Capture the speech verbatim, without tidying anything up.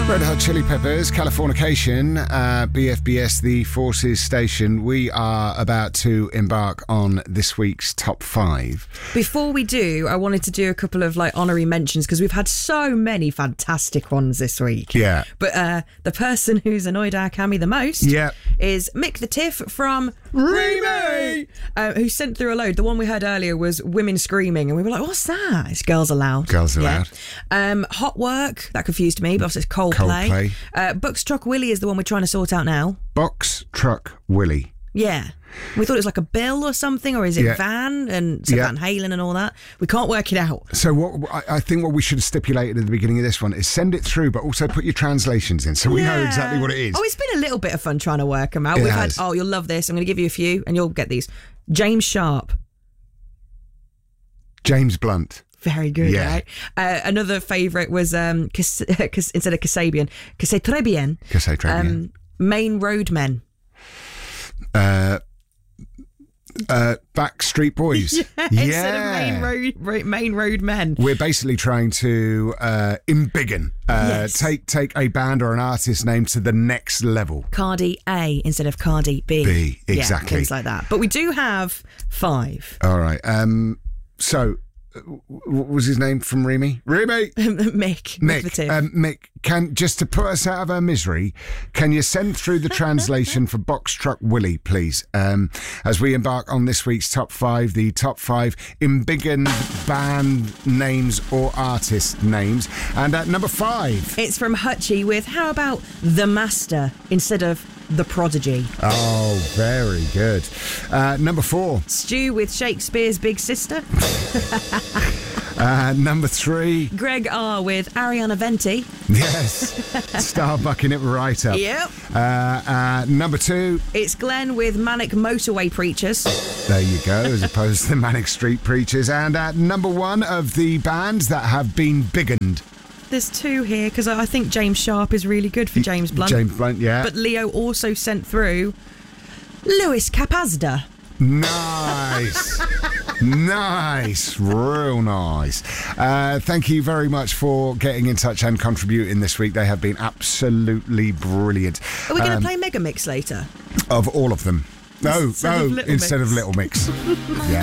Red Hot Chili Peppers, Californication, uh, B F B S, the Forces Station. We are about to embark on this week's top five. Before we do, I wanted to do a couple of like honorary mentions because we've had so many fantastic ones this week. Yeah. But uh, the person who's annoyed our Cammy the most Yeah. is Mick the Tiff from Remy! uh, who sent through a load. The one we heard earlier was women screaming, and we were like, "What's that?" It's Girls Aloud. Girls Yeah. Aloud. Um, Hot Work, that confused me, but obviously it's Coldplay. Coldplay. Uh, Bucks Truck Willie is the one we're trying to sort out now. Box Truck Willie. Yeah. We thought it was like a bill or something, or is it Yeah. Van and so Yeah. Van Halen and all that? We can't work it out. So what I, I think what we should have stipulated at the beginning of this one is send it through, but also put your translations in so we know Yeah. exactly what it is. Oh, it's been a little bit of fun trying to work them out. It We've has. had, oh, you'll love this. I'm going to give you a few and you'll get these. James Sharp. James Blunt. Very good, Yeah. right? Uh, another favourite was, um, Cas- Cas- instead of Kasabian, Casse Très Bien. Que c'est très bien. Um, Main Road Men. Uh, uh, Backstreet Boys. Instead of Main Road, Ro- Main Road Men. We're basically trying to uh, embiggen, uh, Yes. take take a band or an artist name to the next level. Cardi A instead of Cardi B. B, Yeah, exactly. things like that. But we do have five. All right. Um. So, uh, what was his name from Remy? Remy. Mick. Mick the Mick, Tiff. um, Mick, can just to put us out of our misery, can you send through the translation for Box Truck Willie, please? Um, as we embark on this week's top five, the top five embiggened band names or artist names, and at number five, It's from Hutchie with how about The Master instead of The Prodigy? oh, very good. Uh, number four, Stu with Shakespeare's Big Sister. uh, number three, Greg R with Ariana Venti. yes, Starbucking it right up. Yep. Uh, uh, number two, It's Glenn with Manic Motorway Preachers. there you go, as opposed to the Manic Street Preachers. And at number one of the bands that have been biggened. There's two here because I think James Sharp is really good for James Blunt. James Blunt, yeah. But Leo also sent through Lewis Capazda. Nice. Nice. Real nice. Uh, thank you very much for getting in touch and contributing this week. They have been absolutely brilliant. Are we going to Um, play Mega Mix later? Of all of them. No, Instead no, of Little instead Mix. of Little Mix. Yeah.